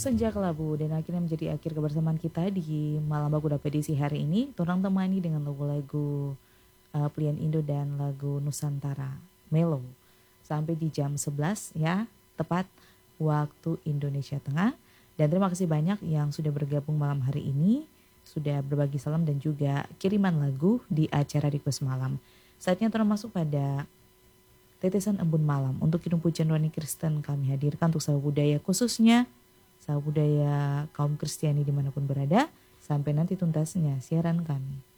Senja kelabu dan akhirnya menjadi akhir kebersamaan kita di Malam Baku Dapat edisi hari ini. Torang temani dengan lagu-lagu Pelian Indo dan lagu Nusantara Melo. Sampai di jam 11 ya, tepat waktu Indonesia Tengah. Dan terima kasih banyak yang sudah bergabung malam hari ini. Sudah berbagi salam dan juga kiriman lagu di acara Request Malam. Saatnya torang masuk pada Tetesan Embun Malam. Untuk Kidung Pujian Rohani Kristen kami hadirkan untuk sahabat budaya, khususnya sahabat budaya kaum Kristiani dimanapun berada, sampai nanti tuntasnya siaran kami.